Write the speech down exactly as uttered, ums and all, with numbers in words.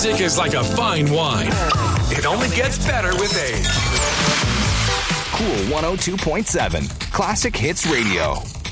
Music is like a fine wine. It only gets better with age. Cool one oh two point seven. Classic Hits Radio.